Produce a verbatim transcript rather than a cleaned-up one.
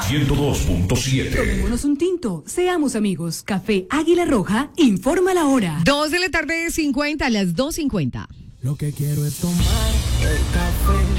ciento dos punto siete. Tomémonos un tinto, seamos amigos. Café Águila Roja informa la hora. Dos de la tarde, cincuenta, a las dos cincuenta. Lo que quiero es tomar el café.